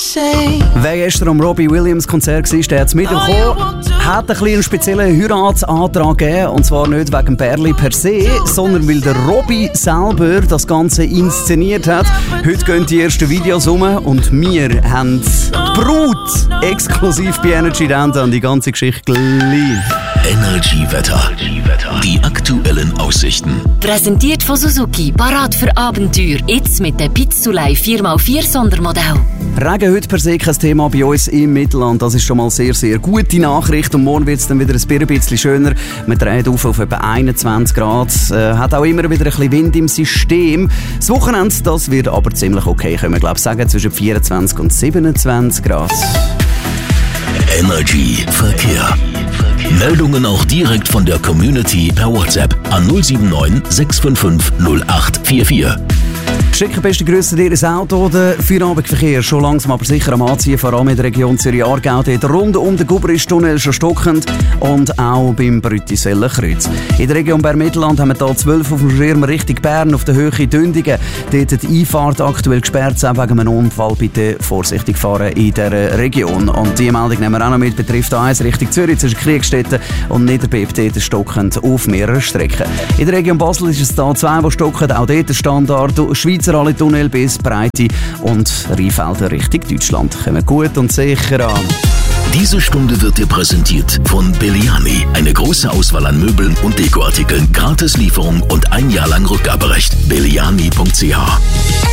Wer gestern am Robbie Williams Konzert war, der hat es mitbekommen, hat einen speziellen Heiratsantrag gegeben. Und zwar nicht wegen Bärli per se, sondern weil der Robbie selber das Ganze inszeniert hat. Heute gehen die ersten Videos um und wir haben die Brut exklusiv bei Energy Dance an die ganze Geschichte live. Energy Wetter. Die aktuellen Aussichten. Präsentiert von Suzuki. Parat für Abenteuer. Jetzt mit dem Pizzulei 4x4 Sondermodell. Regen heute per se kein Thema bei uns im Mittelland. Das ist schon mal sehr, sehr gute Nachricht. Und morgen wird es dann wieder ein bisschen schöner. Man dreht auf etwa 21 Grad. Hat auch immer wieder ein bisschen Wind im System. Das Wochenende, das wird aber ziemlich okay, können wir glaube ich sagen, zwischen 24 und 27 Grad. Energy Verkehr. Meldungen auch direkt von der Community per WhatsApp an 079 655 0844. Schicken beste Grüße dir ins Auto. Der Feierabendverkehr schon langsam aber sicher am Anziehen, vor allem in der Region Zürich-Aargau. Dort rund um den Gubristunnel schon stockend und auch beim Brüttisellenkreuz. In der Region Bern-Mittelland haben wir hier 12 auf dem Schirm Richtung Bern auf der Höhe Dündigen. Dort die Einfahrt aktuell gesperrt, wegen einem Unfall. Bitte vorsichtig fahren in dieser Region. Und die Meldung nehmen wir auch noch mit, betrifft A1 Richtung Zürich zwischen Kriegstetten und Niederbipp, dort stockend auf mehreren Strecken. In der Region Basel ist es da 2, die stocken, auch dort der Standard. Schweizer Tunnel bis Breite und Rheinfelder Richtung Deutschland. Kommen gut und sicher an. Diese Stunde wird dir präsentiert von Belliani. Eine große Auswahl an Möbeln und Dekoartikeln, Gratislieferung und 1 Jahr lang Rückgaberecht. Belliani.ch